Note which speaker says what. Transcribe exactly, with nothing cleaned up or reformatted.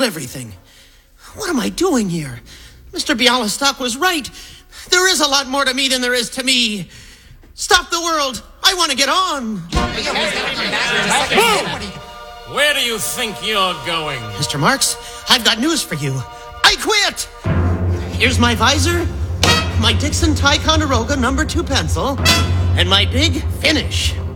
Speaker 1: everything. What am I doing here? Mister Bialystok was right. There is a lot more to me than there is to me. Stop the world. I want to get on.
Speaker 2: Where do you think you're going?
Speaker 1: Mister Marks, I've got news for you. I quit. Here's my visor, my Dixon Ticonderoga number two pencil, and my big finish.